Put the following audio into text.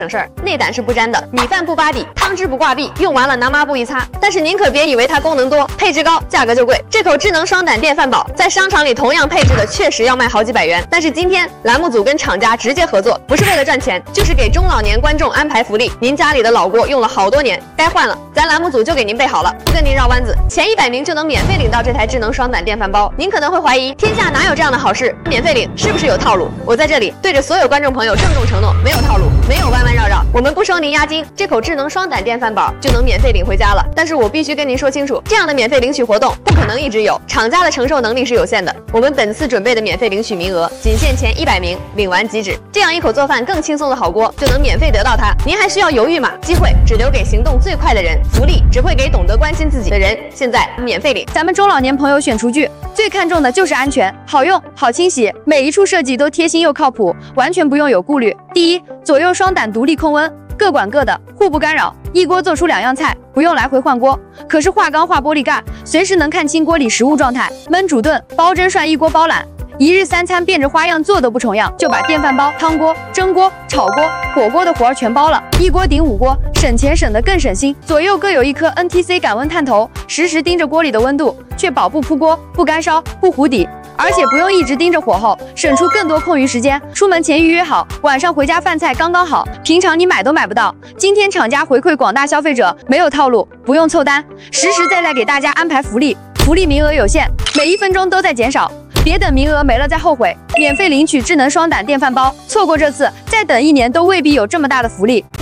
省事儿，内胆是不粘的，米饭不扒底，汤汁不挂壁，用完了拿抹布一擦。但是您可别以为它功能多，配置高，价格就贵。这口智能双胆电饭煲在商场里同样配置的确实要卖好几百元，但是今天栏目组跟厂家直接合作，不是为了赚钱，就是给中老年观众安排福利。您家里的老锅用了好多年，该换了，咱栏目组就给您备好了，不跟您绕弯子，前100名就能免费领到这台智能双胆电饭煲。您可能会怀疑，天下哪有这样的好事？免费领是不是有套路？我在这里对着所有观众朋友郑重承诺，没有套路，没有弯弯绕绕，我们不收您押金，这口智能双胆电饭煲就能免费领回家了。但是我必须跟您说清楚，这样的免费领取活动不可能一直有，厂家的承受能力是有限的。我们本次准备的免费领取名额仅限前100名，领完即止。这样一口做饭更轻松的好锅就能免费得到它，您还需要犹豫吗？机会只留给行动最快的人，福利只会给懂得关心自己的人。现在免费领， 咱们中老年朋友选厨具最看重的就是安全，好用、好清洗，每一处设计都贴心又靠谱，完全不用有顾虑。第一，左右双胆独立控温，各管各的，互不干扰，一锅做出2样菜，不用来回换锅。可是化钢化玻璃盖，随时能看清锅里食物状态，焖煮炖、煲蒸涮一锅包揽。一日3餐变着花样做都不重样，就把电饭煲、汤锅、蒸锅、炒锅、火锅的活儿全包了，一锅顶5锅，省钱省得更省心。左右各有一颗 NTC 感温探头，实时盯着锅里的温度，确保不扑锅、不干烧、不糊底。而且不用一直盯着火候，省出更多空余时间。出门前预约好，晚上回家饭菜刚刚好，平常你买都买不到。今天厂家回馈广大消费者，没有套路，不用凑单，实实在在给大家安排福利，福利名额有限，每1分钟都在减少。别等名额没了再后悔，免费领取智能双胆电饭煲，错过这次，再等1年都未必有这么大的福利。